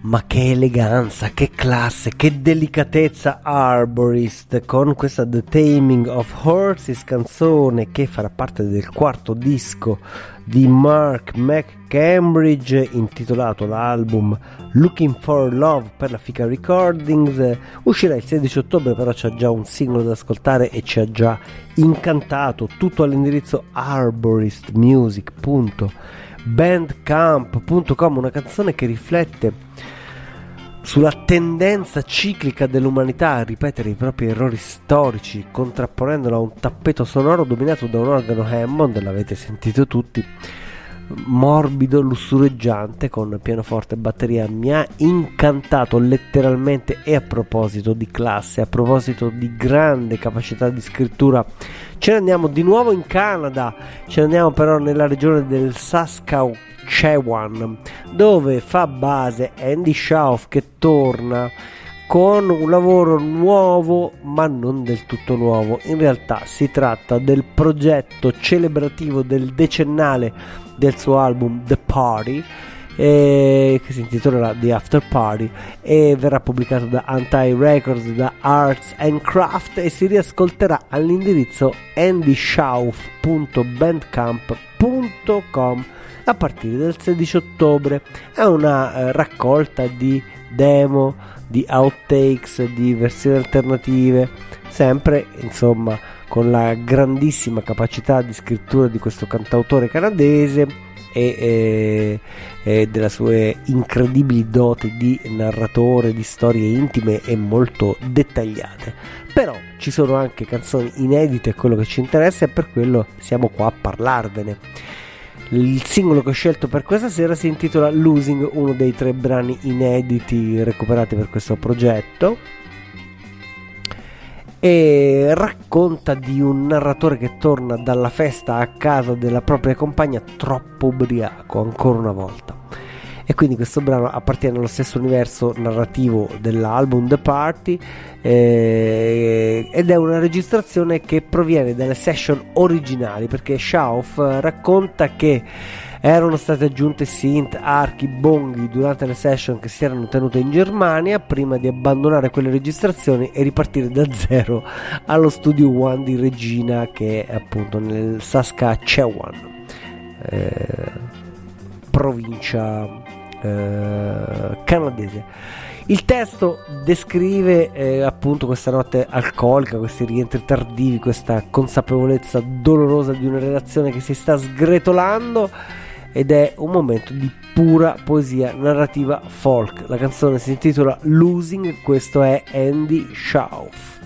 Ma che eleganza, che classe, che delicatezza Arborist con questa The Taming of Horses, canzone che farà parte del quarto disco di Mark McCambridge, intitolato l'album Looking for Love per la Fica Recordings. Uscirà il 16 ottobre, però c'è già un singolo da ascoltare e ci ha già incantato. Tutto all'indirizzo arboristmusic.bandcamp.com, una canzone che riflette sulla tendenza ciclica dell'umanità a ripetere i propri errori storici, contrapponendola a un tappeto sonoro dominato da un organo Hammond, l'avete sentito tutti, morbido, lussureggiante, con pianoforte e batteria. Mi ha incantato letteralmente. E a proposito di classe, a proposito di grande capacità di scrittura, ce ne andiamo di nuovo in Canada, ce ne andiamo però nella regione del Saskatchewan, dove fa base Andy Shauf, che torna con un lavoro nuovo, ma non del tutto nuovo. In realtà si tratta del progetto celebrativo del decennale del suo album The Party, che si intitolerà The After Party, e verrà pubblicato da Anti Records, da Arts and Craft, e si riascolterà all'indirizzo andyshauf.bandcamp.com a partire dal 16 ottobre. È una raccolta di demo, di outtakes, di versioni alternative, sempre insomma con la grandissima capacità di scrittura di questo cantautore canadese e delle sue incredibili doti di narratore di storie intime e molto dettagliate. Però ci sono anche canzoni inedite, quello che ci interessa, e per quello siamo qua a parlarvene. Il singolo che ho scelto per questa sera si intitola Losing, uno dei 3 brani inediti recuperati per questo progetto, e racconta di un narratore che torna dalla festa a casa della propria compagna troppo ubriaco ancora una volta. E quindi questo brano appartiene allo stesso universo narrativo dell'album The Party, ed è una registrazione che proviene dalle session originali, perché Shauf racconta che erano state aggiunte synth, archi, bonghi durante le session che si erano tenute in Germania, prima di abbandonare quelle registrazioni e ripartire da zero allo Studio One di Regina, che è appunto nel Saskatchewan, provincia canadese. Il testo descrive appunto questa notte alcolica, questi rientri tardivi, questa consapevolezza dolorosa di una relazione che si sta sgretolando, ed è un momento di pura poesia narrativa folk. La canzone si intitola Losing, questo è Andy Shauf.